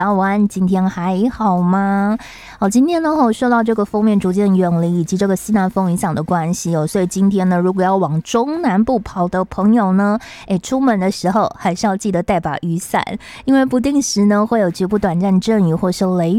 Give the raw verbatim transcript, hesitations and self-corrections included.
阿晚今天还好吗？好，今天呢，受到这个锋面逐渐远离以及这个西南风影响的关系哦，所以今天呢，如果要往中南部跑的朋友呢，哎，出门的时候还是要记得带把雨伞，因为不定时呢会有局部短暂阵雨或是雷雨。